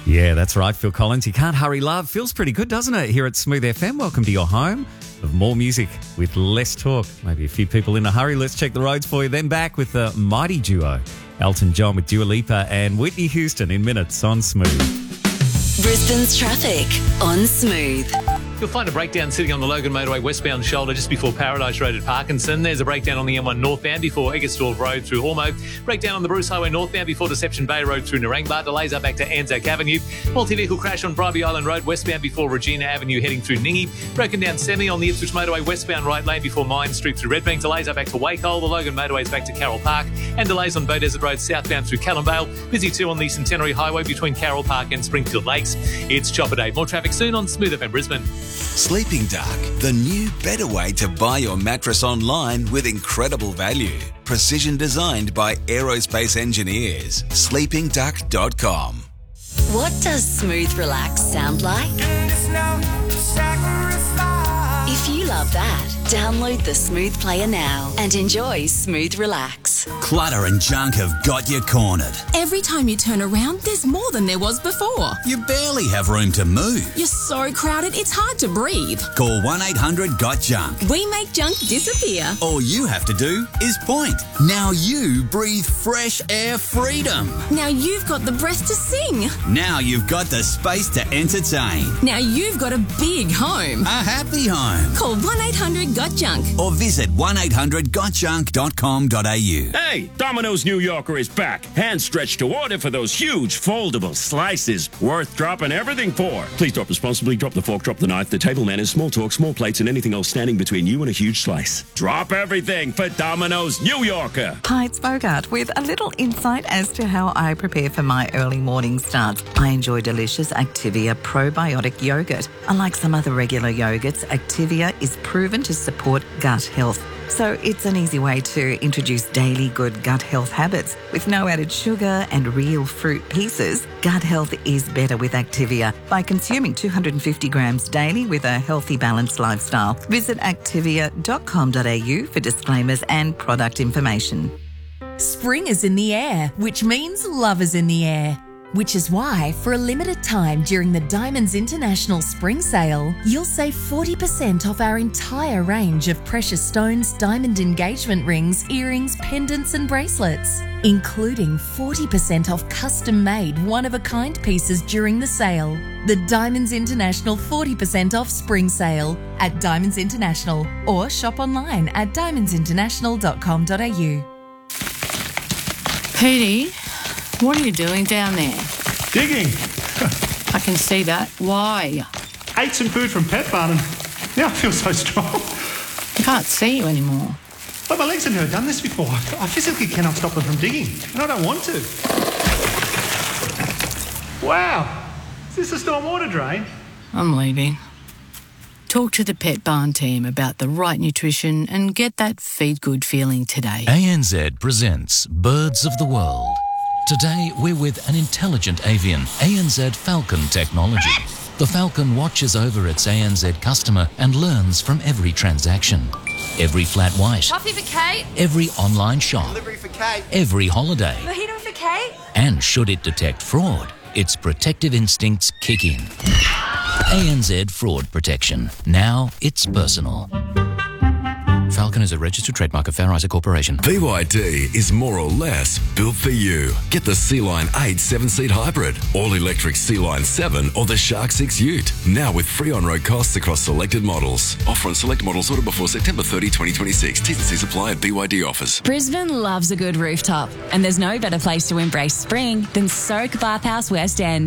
Yeah, that's right, Phil Collins. You can't hurry love. Feels pretty good, doesn't it? Here at Smooth FM. Welcome to your home of more music with less talk. Maybe a few people in a hurry. Let's check the roads for you. Then back with the mighty duo, Elton John with Dua Lipa and Whitney Houston in minutes on Smooth. Brisbane's traffic on Smooth. You'll find a breakdown sitting on the Logan Motorway westbound shoulder just before Paradise Road at Parkinson. There's a breakdown on the M1 northbound before Eggersdorf Road through Ormo. Breakdown on the Bruce Highway northbound before Deception Bay Road through Narangba. Delays are back to Anzac Avenue. Multi-vehicle crash on Bribie Island Road westbound before Regina Avenue heading through Ningi. Broken down semi on the Ipswich Motorway westbound right lane before Mine Street through Redbank. Delays are back to Wacol. The Logan Motorway is back to Carroll Park. And delays on Beaudesert Road southbound through Callumvale. Busy too on the Centenary Highway between Carroll Park and Springfield Lakes. It's Chopper Day. More traffic soon on Smooth FM Brisbane. Sleeping Duck, the new, better way to buy your mattress online with incredible value. Precision designed by aerospace engineers. SleepingDuck.com. What does Smooth Relax sound like? If you love that, download the Smooth Player now and enjoy Smooth Relax. Clutter and junk have got you cornered. Every time you turn around, there's more than there was before. You barely have room to move. You're so crowded, it's hard to breathe. Call 1-800-GOT-JUNK. We make junk disappear. All you have to do is point. Now you breathe fresh air freedom. Now you've got the breath to sing. Now you've got the space to entertain. Now you've got a big home. A happy home. Call 1-800-GOT-JUNK. Or visit 1-800-GOTJUNK.com.au. Hey, Domino's New Yorker is back. Hand stretched to order for those huge foldable slices. Worth dropping everything for. Please drop responsibly. Drop the fork, drop the knife, the table manners, small talk, small plates, and anything else standing between you and a huge slice. Drop everything for Domino's New Yorker. Hi, it's Bogart with a little insight as to how I prepare for my early morning starts. I enjoy delicious Activia probiotic yogurt. Unlike some other regular yogurts, Activia is proven to support gut health. So it's an easy way to introduce daily good gut health habits. With no added sugar and real fruit pieces, gut health is better with Activia by consuming 250 grams daily with a healthy, balanced lifestyle. Visit activia.com.au for disclaimers and product information. Spring is in the air, which means love is in the air. Which is why, for a limited time during the Diamonds International Spring Sale, you'll save 40% off our entire range of precious stones, diamond engagement rings, earrings, pendants and bracelets, including 40% off custom-made one-of-a-kind pieces during the sale. The Diamonds International 40% off Spring Sale at Diamonds International, or shop online at diamondsinternational.com.au. Petey, what are you doing down there? Digging. I can see that. Why? Ate some food from Pet Barn and now I feel so strong. I can't see you anymore. But my legs have never done this before. I physically cannot stop them from digging, and I don't want to. Wow. Is this a stormwater drain? I'm leaving. Talk to the Pet Barn team about the right nutrition and get that feed good feeling today. ANZ presents Birds of the World. Today, we're with an intelligent avian, ANZ Falcon technology. The Falcon watches over its ANZ customer and learns from every transaction. Every flat white. Coffee for Kate. Every online shop. Delivery for Kate. Every holiday. Mojito for Kate. And should it detect fraud, its protective instincts kick in. ANZ Fraud Protection. Now it's personal. Falcon is a registered trademark of Fair Isaac Corporation. BYD is more or less built for you. Get the Sea-Line 8 7-seat hybrid, all-electric Sea-Line 7 or the Shark 6 Ute. Now with free on-road costs across selected models. Offer on select models ordered before September 30, 2026. T's and C's apply at BYD offers. Brisbane loves a good rooftop, and there's no better place to embrace spring than Soak Bathhouse West End.